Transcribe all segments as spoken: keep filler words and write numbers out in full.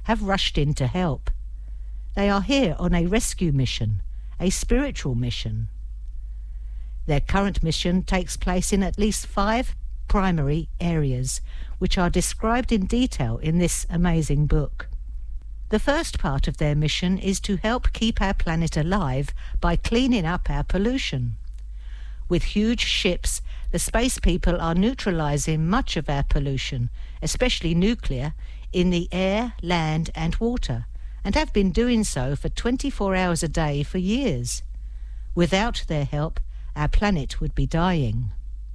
have rushed in to help. They are here on a rescue mission, a spiritual mission. Their current mission takes place in at least five primary areas, which are described in detail in this amazing book. The first part of their mission is to help keep our planet alive by cleaning up our pollution. With huge ships, the space people are neutralizing much of our pollution, especially nuclear, in the air, land and water, and have been doing so for twenty-four hours a day for years. Without their help, our planet would be dying.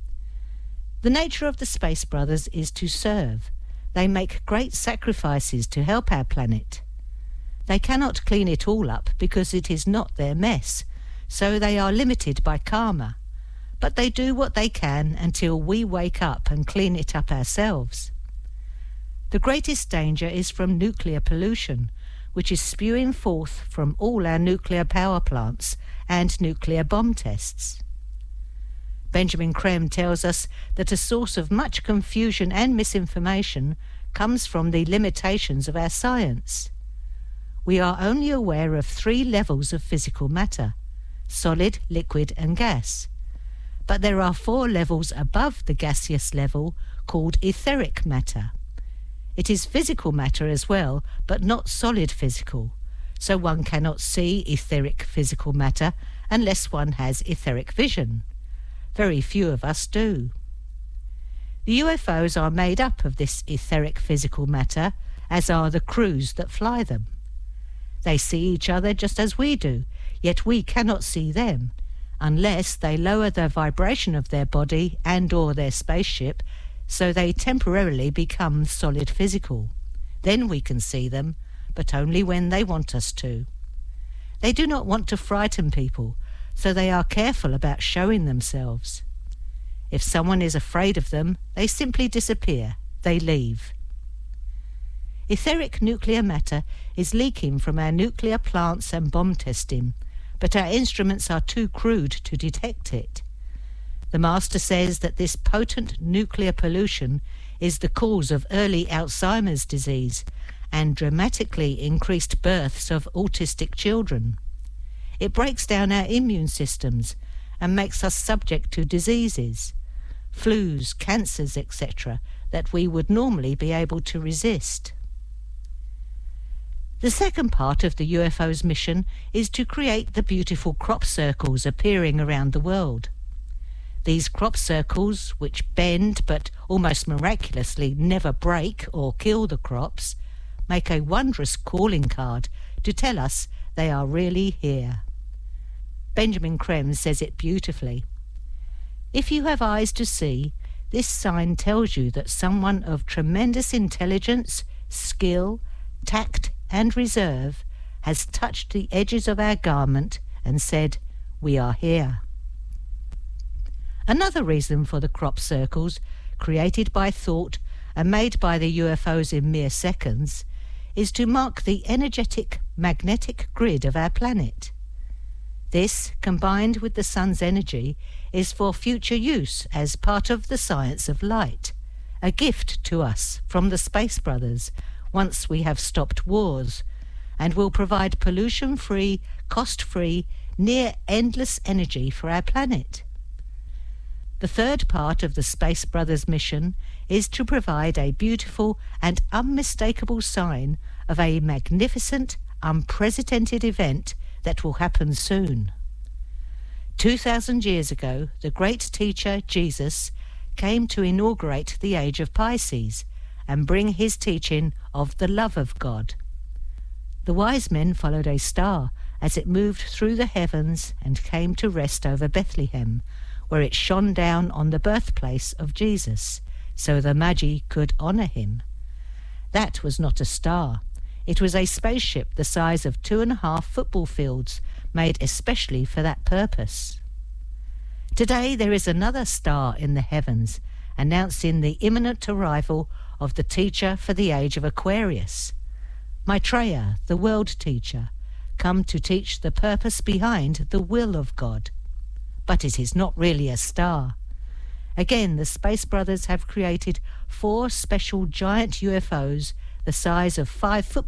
The nature of the Space Brothers is to serve. They make great sacrifices to help our planet. They cannot clean it all up because it is not their mess, so they are limited by karma. But they do what they can until we wake up and clean it up ourselves. The greatest danger is from nuclear pollution, which is spewing forth from all our nuclear power plants and nuclear bomb tests. Benjamin Creme tells us that a source of much confusion and misinformation comes from the limitations of our science. We are only aware of three levels of physical matter: solid, liquid and gas. But there are four levels above the gaseous level called etheric matter. It is physical matter as well, but not solid physical, so one cannot see etheric physical matter unless one has etheric vision. Very few of us do. The U F Os are made up of this etheric physical matter, as are the crews that fly them. They see each other just as we do, yet we cannot see them, unless they lower the vibration of their body and or their spaceship, so they temporarily become solid physical. Then we can see them, but only when they want us to. They do not want to frighten people, so they are careful about showing themselves. If someone is afraid of them, they simply disappear. They leave. Etheric nuclear matter is leaking from our nuclear plants and bomb testing, but our instruments are too crude to detect it. The Master says that this potent nuclear pollution is the cause of early Alzheimer's disease and dramatically increased births of autistic children. It breaks down our immune systems and makes us subject to diseases, flus, cancers, et cetera, that we would normally be able to resist. The second part of the U F O's mission is to create the beautiful crop circles appearing around the world. These crop circles, which bend but almost miraculously never break or kill the crops, make a wondrous calling card to tell us they are really here. Benjamin Creme says it beautifully. If you have eyes to see, this sign tells you that someone of tremendous intelligence, skill, tact and reserve has touched the edges of our garment and said, "We are here." Another reason for the crop circles, created by thought and made by the U F Os in mere seconds, is to mark the energetic magnetic grid of our planet. This, combined with the sun's energy, is for future use as part of the science of light, a gift to us from the Space Brothers once we have stopped wars, and will provide pollution-free, cost-free, near-endless energy for our planet. The third part of the Space Brothers' mission is to provide a beautiful and unmistakable sign of a magnificent, unprecedented event that will happen soon. Two thousand years ago, the great teacher, Jesus, came to inaugurate the age of Pisces and bring his teaching of the love of God. The wise men followed a star as it moved through the heavens and came to rest over Bethlehem, where it shone down on the birthplace of Jesus, so the Magi could honour him. That was not a star. It was a spaceship the size of two and a half football fields, made especially for that purpose. Today there is another star in the heavens, announcing the imminent arrival of the teacher for the age of Aquarius. Maitreya, the world teacher, come to teach the purpose behind the will of God. But it is not really a star. Again, the Space Brothers have created four special giant U F Os the size of five football